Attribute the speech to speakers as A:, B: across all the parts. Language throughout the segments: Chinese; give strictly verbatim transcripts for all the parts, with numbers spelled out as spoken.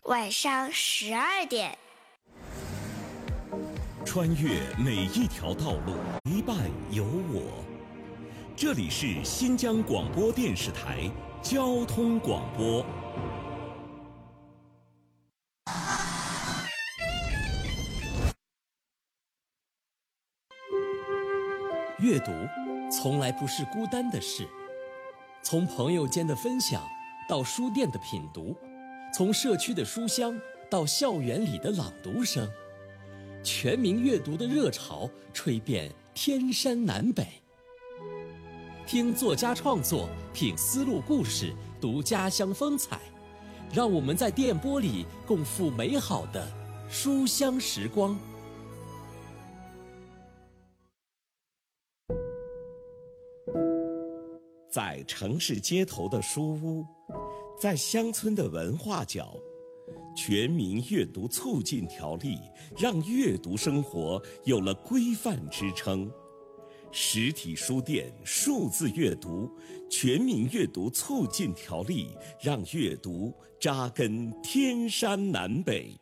A: 晚上十二点。
B: 穿越每一条道路，陪伴有我。这里是新疆广播电视台交通广播。
C: 阅读从来不是孤单的事，从朋友间的分享到书店的品读，从社区的书香到校园里的朗读声，全民阅读的热潮吹遍天山南北。听作家创作，品丝路故事，读家乡风采，让我们在电波里共赴美好的书香时光。
B: 在城市街头的书屋，在乡村的文化角，全民阅读促进条例让阅读生活有了规范支撑。实体书店数字阅读，全民阅读促进条例让阅读扎根天山南北。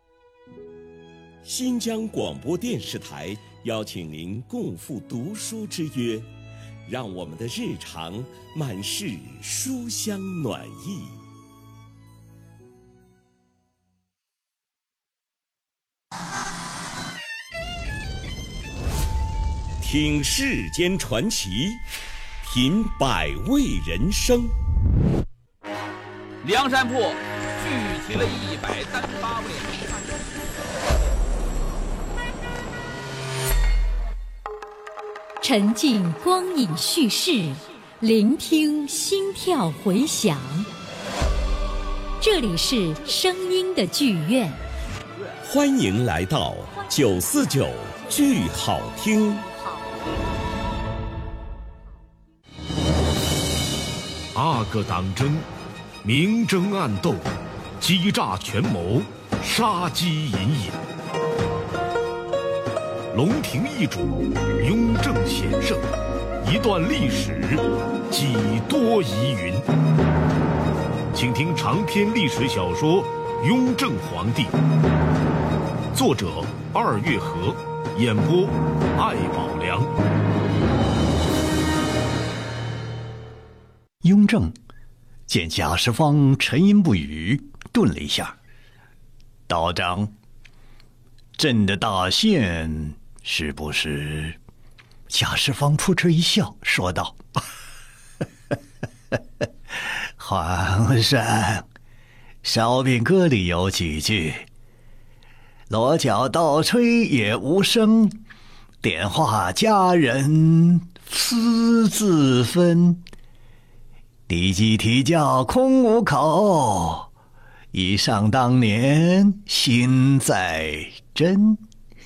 B: 新疆广播电视台邀请您共赴读书之约，让我们的日常满是书香暖意。听世间传奇，品百味人生。
D: 梁山泊聚集了一百单八位好汉。
E: 沉浸光影叙事，聆听心跳回响。这里是声音的剧院，
B: 欢迎来到九四九剧好听。
F: 阿哥党争，明争暗斗，欺诈权谋，杀机隐隐。龙庭易主，雍正险胜，一段历史，几多疑云。请听长篇历史小说《雍正皇帝》，作者二月河，演播艾宝良。
G: 雍正见贾世芳沉吟不语，顿了一下。道长，朕的大限是不是？贾世芳扑哧一笑，说道：“皇上，烧饼歌里有几句：锣角倒吹也无声，点化佳人私自分。立即啼叫空无口，忆上当年心在真。”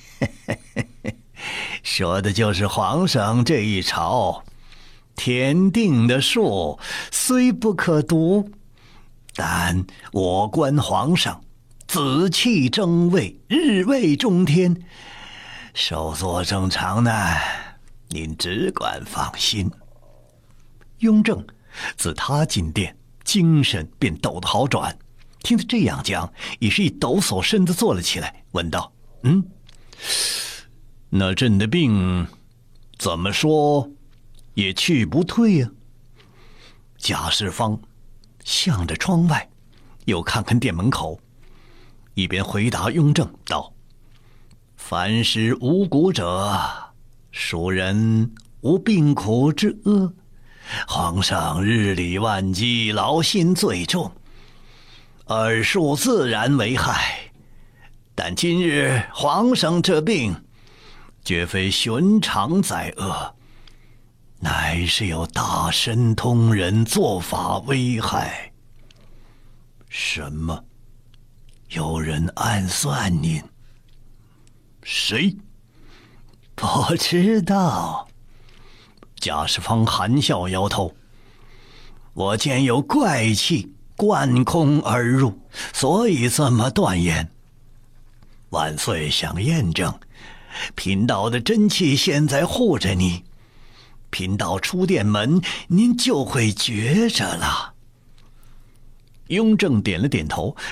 G: 说的就是皇上这一朝，天定的数虽不可读，但我观皇上紫气争位，日位中天，手作正常呢，您只管放心。雍正自他进殿，精神便抖得好转，听他这样讲，已是一抖擞身子坐了起来，问道：“嗯，那朕的病怎么说也去不退呀、啊？”贾世芳向着窗外，又看看殿门口，一边回答雍正道：“凡是无辜者，庶人无病苦之恶。皇上日理万机，劳心最重，耳数自然为害。但今日皇上这病，绝非寻常灾厄，乃是有大神通人做法危害。什么？有人暗算您？谁？不知道。”贾世芳含笑摇头：“我见有怪气贯空而入，所以这么断言。万岁想验证，贫道的真气现在护着你，贫道出殿门，您就会觉着了。”雍正点了点头，